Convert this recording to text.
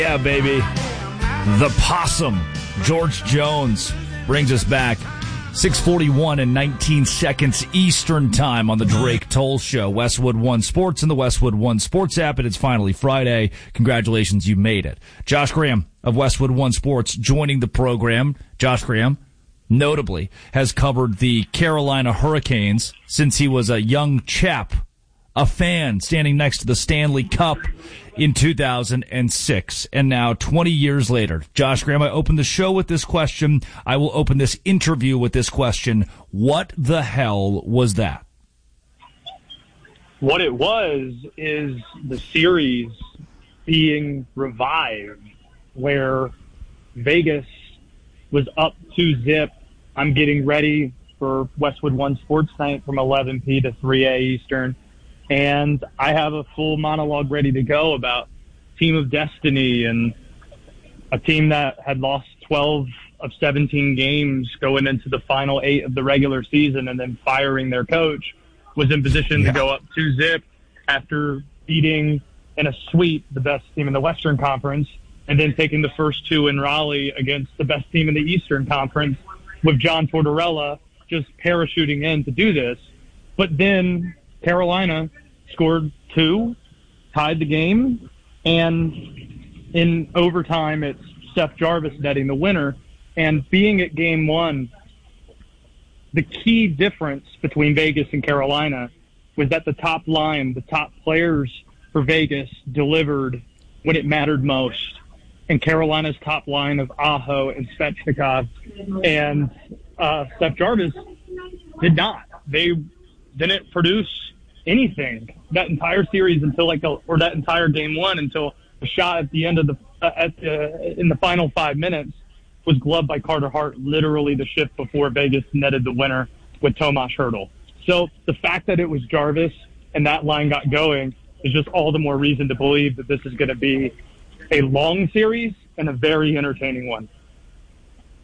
Yeah, baby. The Possum, George Jones, brings us back. 6:41 and 19 seconds Eastern Time on the Drake Toll Show. Westwood One Sports and the Westwood One Sports app, and it's finally Friday. Congratulations, you made it. Josh Graham of Westwood One Sports joining the program. Josh Graham, notably, has covered the Carolina Hurricanes since he was a young chap, a fan standing next to the Stanley Cup in 2006. And now, 20 years later, Josh Graham, I opened the show with this question. I will open this interview with this question. What the hell was that? What it was is the series being revived where Vegas was up 2-0. I'm getting ready for Westwood One Sports Night from 11 to 3 Eastern. And I have a full monologue ready to go about Team of Destiny and a team that had lost 12 of 17 games going into the final 8 of the regular season and then firing their coach, was in position to go up 2-0 after beating in a sweep the best team in the Western Conference and then taking the first 2 in Raleigh against the best team in the Eastern Conference with John Tortorella just parachuting in to do this. But then Carolina scored 2, tied the game, and in overtime, it's Seth Jarvis netting the winner. And being at game 1, the key difference between Vegas and Carolina was that the top line, the top players for Vegas delivered when it mattered most. And Carolina's top line of Aho and Svechnikov and Seth Jarvis did not. They didn't produce anything that entire series until that entire game 1 until a shot at the end of in the final 5 minutes was gloved by Carter Hart, literally the shift before Vegas netted the winner with Tomas Hertl. So the fact that it was Jarvis and that line got going is just all the more reason to believe that this is going to be a long series and a very entertaining one.